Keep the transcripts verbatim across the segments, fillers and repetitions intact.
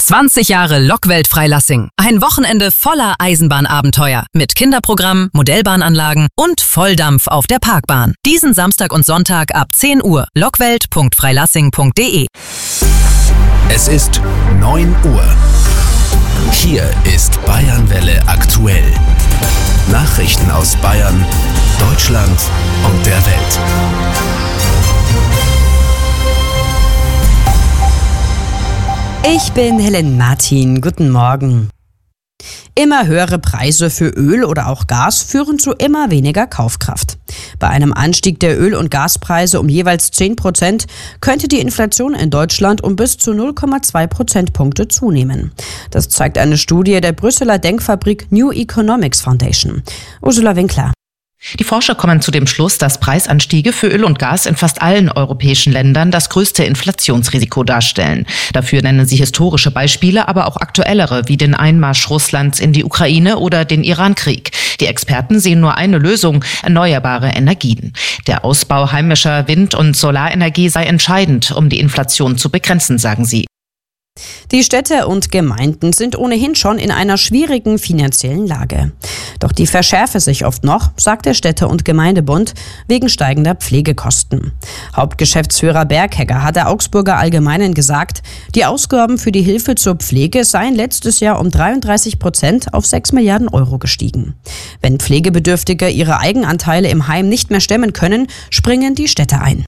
zwanzig Jahre Lokwelt Freilassing. Ein Wochenende voller Eisenbahnabenteuer mit Kinderprogramm, Modellbahnanlagen und Volldampf auf der Parkbahn. Diesen Samstag und Sonntag ab zehn Uhr. lockwelt punkt freilassing punkt de. Es ist neun Uhr. Hier ist Bayernwelle aktuell. Nachrichten aus Bayern, Deutschland und der Welt. Ich bin Helen Martin. Guten Morgen. Immer höhere Preise für Öl oder auch Gas führen zu immer weniger Kaufkraft. Bei einem Anstieg der Öl- und Gaspreise um jeweils zehn Prozent könnte die Inflation in Deutschland um bis zu null Komma zwei Prozentpunkte zunehmen. Das zeigt eine Studie der Brüsseler Denkfabrik New Economics Foundation. Ursula Winkler. Die Forscher kommen zu dem Schluss, dass Preisanstiege für Öl und Gas in fast allen europäischen Ländern das größte Inflationsrisiko darstellen. Dafür nennen sie historische Beispiele, aber auch aktuellere, wie den Einmarsch Russlands in die Ukraine oder den Iran-Krieg. Die Experten sehen nur eine Lösung: erneuerbare Energien. Der Ausbau heimischer Wind- und Solarenergie sei entscheidend, um die Inflation zu begrenzen, sagen sie. Die Städte und Gemeinden sind ohnehin schon in einer schwierigen finanziellen Lage. Doch die verschärfe sich oft noch, sagt der Städte- und Gemeindebund, wegen steigender Pflegekosten. Hauptgeschäftsführer Berghegger hat der Augsburger Allgemeinen gesagt, die Ausgaben für die Hilfe zur Pflege seien letztes Jahr um dreiunddreißig Prozent auf sechs Milliarden Euro gestiegen. Wenn Pflegebedürftige ihre Eigenanteile im Heim nicht mehr stemmen können, springen die Städte ein.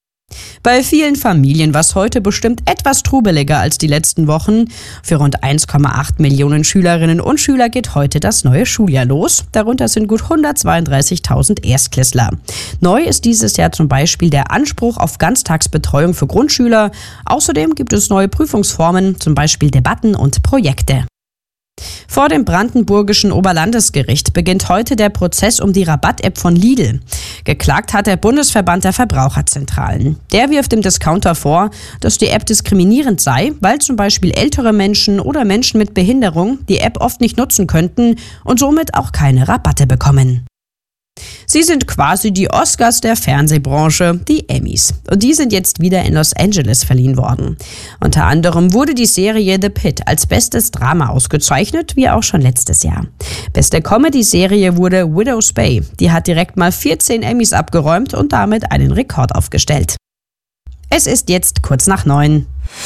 Bei vielen Familien war es heute bestimmt etwas trubeliger als die letzten Wochen. Für rund eins Komma acht Millionen Schülerinnen und Schüler geht heute das neue Schuljahr los. Darunter sind gut hundertzweiunddreißigtausend Erstklässler. Neu ist dieses Jahr zum Beispiel der Anspruch auf Ganztagsbetreuung für Grundschüler. Außerdem gibt es neue Prüfungsformen, zum Beispiel Debatten und Projekte. Vor dem brandenburgischen Oberlandesgericht beginnt heute der Prozess um die Rabatt-App von Lidl. Geklagt hat der Bundesverband der Verbraucherzentralen. Der wirft dem Discounter vor, dass die App diskriminierend sei, weil zum Beispiel ältere Menschen oder Menschen mit Behinderung die App oft nicht nutzen könnten und somit auch keine Rabatte bekommen. Sie sind quasi die Oscars der Fernsehbranche, die Emmys. Und die sind jetzt wieder in Los Angeles verliehen worden. Unter anderem wurde die Serie The Pitt als bestes Drama ausgezeichnet, wie auch schon letztes Jahr. Beste Comedy-Serie wurde Widow's Bay. Die hat direkt mal vierzehn Emmys abgeräumt und damit einen Rekord aufgestellt. Es ist jetzt kurz nach neun.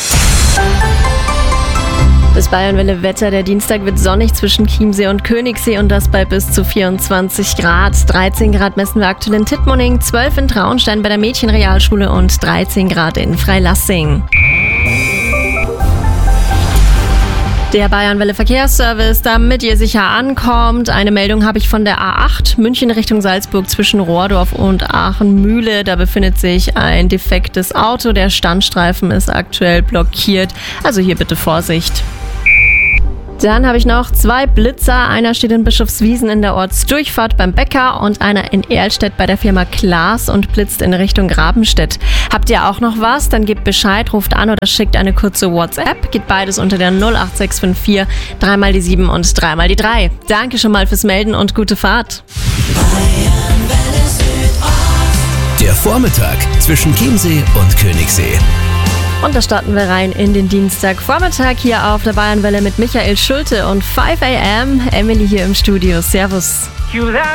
Das Bayernwelle Wetter. Der Dienstag wird sonnig zwischen Chiemsee und Königssee und das bei bis zu vierundzwanzig Grad. dreizehn Grad messen wir aktuell in Tittmoning, zwölf in Traunstein bei der Mädchenrealschule und dreizehn Grad in Freilassing. Der Bayernwelle Verkehrsservice, damit ihr sicher ankommt. Eine Meldung habe ich von der A acht, München Richtung Salzburg zwischen Rohrdorf und Aachen-Mühle. Da befindet sich ein defektes Auto. Der Standstreifen ist aktuell blockiert. Also hier bitte Vorsicht. Dann habe ich noch zwei Blitzer. Einer steht in Bischofswiesen in der Ortsdurchfahrt beim Bäcker und einer in Erlstedt bei der Firma Klaas und blitzt in Richtung Grabenstedt. Habt ihr auch noch was? Dann gebt Bescheid, ruft an oder schickt eine kurze WhatsApp. Geht beides unter der null acht sechs fünf vier, drei mal die sieben und drei mal die drei. Danke schon mal fürs Melden und gute Fahrt. Der Vormittag zwischen Chiemsee und Königssee. Und da starten wir rein in den Dienstagvormittag hier auf der Bayernwelle mit Michael Schulte und fünf a m. Emily hier im Studio. Servus.